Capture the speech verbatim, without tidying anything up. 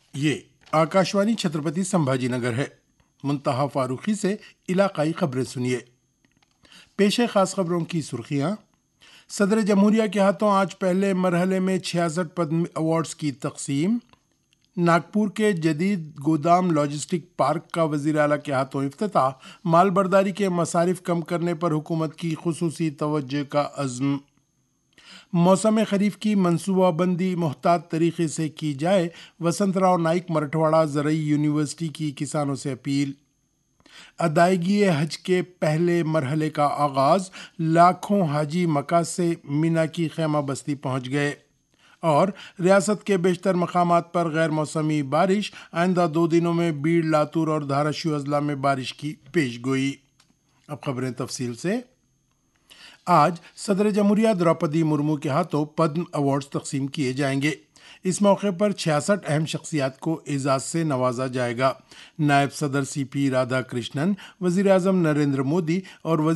یہ آکاشوانی چھترپتی سمبھاجی نگر ہے۔ منتہا فاروقی سے علاقائی خبریں سنیے۔ پیش ہے خاص خبروں کی سرخیاں۔ صدر جمہوریہ کے ہاتھوں آج پہلے مرحلے میں چھیاسٹھ پدم ایوارڈز کی تقسیم۔ ناگپور کے جدید گودام لاجسٹک پارک کا وزیر اعلیٰ کے ہاتھوں افتتاح۔ مال برداری کے مصارف کم کرنے پر حکومت کی خصوصی توجہ کا عزم۔ موسم خریف کی منصوبہ بندی محتاط طریقے سے کی جائے، وسنت راؤ نائک مراٹھواڑہ زرعی یونیورسٹی کی کسانوں سے اپیل۔ ادائیگی حج کے پہلے مرحلے کا آغاز، لاکھوں حاجی مکہ سے مینا کی خیمہ بستی پہنچ گئے۔ اور ریاست کے بیشتر مقامات پر غیر موسمی بارش، آئندہ دو دنوں میں بیڑ، لاتور اور دھاراشیو اضلاع میں بارش کی پیش گوئی۔ اب خبریں تفصیل سے۔ آج صدر جمہوریہ دروپدی مرمو کے ہاتھوں پدم ایوارڈز تقسیم کیے جائیں گے۔ اس موقع پر چھیاسٹھ اہم شخصیات کو اعزاز سے نوازا جائے گا۔ نائب صدر سی پی رادھا کرشنن، وزیر اعظم نریندر مودی اور وزیر